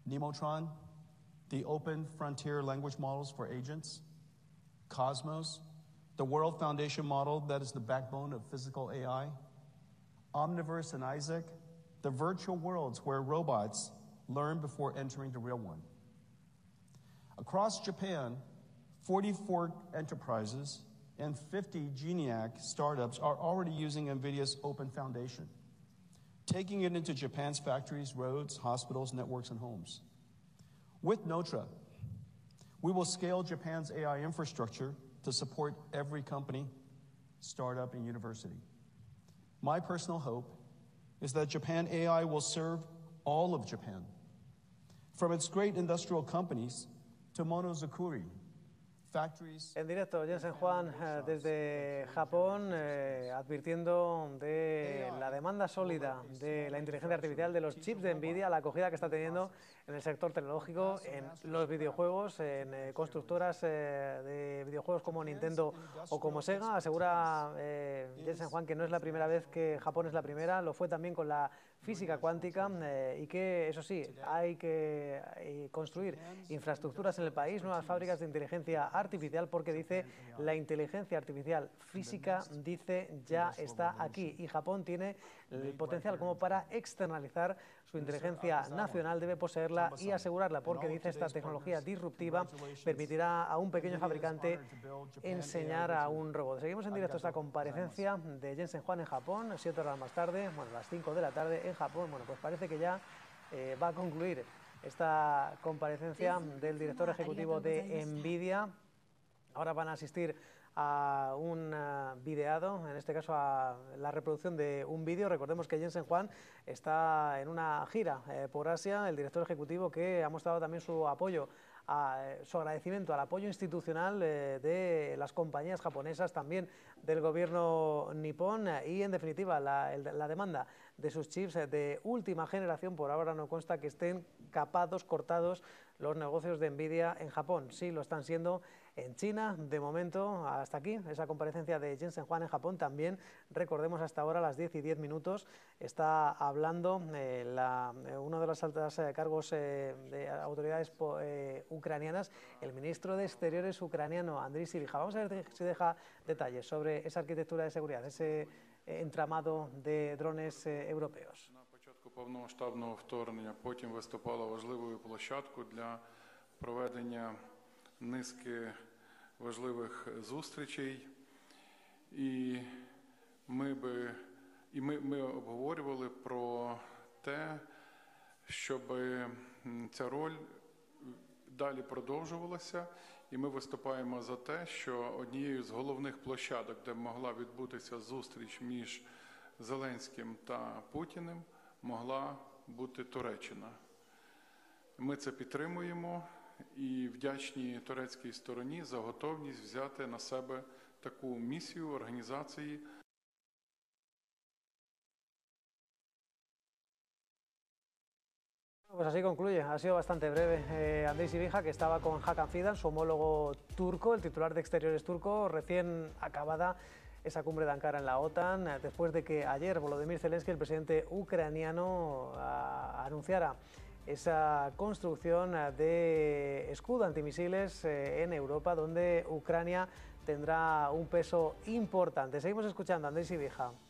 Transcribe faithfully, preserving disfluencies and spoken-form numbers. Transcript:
Nemotron, the open frontier language models for agents, Cosmos, the World Foundation model that is the backbone of physical A I, Omniverse and Isaac, the virtual worlds where robots learn before entering the real one. Across Japan, forty-four enterprises and fifty GENIAC startups are already using NVIDIA's Open Foundation, taking it into Japan's factories, roads, hospitals, networks, and homes. With Notre, we will scale Japan's A I infrastructure to support every company, startup, and university. My personal hope is that Japan A I will serve all of Japan, from its great industrial companies to Monozukuri, factories. En directo, Jensen Huang eh, desde Japón, eh, advirtiendo de la demanda sólida de la inteligencia artificial, de los chips de NVIDIA, la acogida que está teniendo en el sector tecnológico, en los videojuegos, en eh, constructoras eh, de videojuegos como Nintendo o como Sega. Asegura eh, Jensen Huang que no es la primera vez que Japón es la primera, lo fue también con la física cuántica eh, y que, eso sí, hay que eh, construir infraestructuras en el país, nuevas fábricas de inteligencia artificial, porque dice la inteligencia artificial física, dice, ya está aquí, y Japón tiene el potencial como para externalizar su inteligencia nacional, debe poseerla y asegurarla, porque dice esta tecnología disruptiva permitirá a un pequeño fabricante enseñar a un robot. Seguimos en directo esta comparecencia de Jensen Huang en Japón, siete horas más tarde, bueno, las cinco de la tarde en Japón. Bueno, pues parece que ya eh, va a concluir esta comparecencia del director ejecutivo de NVIDIA. Ahora van a asistir a un uh, videado, en este caso a la reproducción de un vídeo. Recordemos que Jensen Huang está en una gira eh, por Asia, el director ejecutivo que ha mostrado también su apoyo, a, su agradecimiento al apoyo institucional eh, de las compañías japonesas, también del gobierno nipón y, en definitiva, la, el, la demanda de sus chips de última generación. Por ahora no consta que estén capados, cortados los negocios de NVIDIA en Japón. Sí lo están siendo en China, de momento. Hasta aquí esa comparecencia de Jensen Huang en Japón. También recordemos, hasta ahora a las diez y diez minutos está hablando eh, la, eh, uno de los altos eh, cargos eh, de autoridades eh, ucranianas, el ministro de Exteriores ucraniano, Andriy Sybiha. Vamos a ver si deja detalles sobre esa arquitectura de seguridad, ese eh, entramado de drones eh, europeos. Повномасштабного вторгнення, потім виступала важливою площадкою для проведення низки важливих зустрічей, і ми би і ми, ми обговорювали про те, щоб ця роль далі продовжувалася, і ми виступаємо за те, що однією з головних площадок, де могла відбутися зустріч між Зеленським та Путіним, могла бути Туреччина. Ми це підтримуємо і вдячні турецькій стороні за готовність взяти на себе таку місію організації. Pues así concluye, ha sido bastante breve. Eh, Andriy Sybiha, que estaba con Hakan Fidan, su homólogo turco, el titular de Exteriores turco, recién acabada esa cumbre de Ankara en la OTAN, eh, después de que ayer Volodymyr Zelensky, el presidente ucraniano, a, anunciara esa construcción de escudo antimisiles eh, en Europa, donde Ucrania tendrá un peso importante. Seguimos escuchando a Andriy Sybiha.